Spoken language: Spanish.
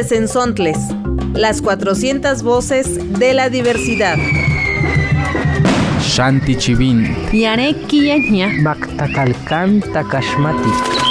Tezenzontles, las 400 voces de la diversidad. Shanti Chivin, Yareki Yaña, Mactacalcán Tacashmatic.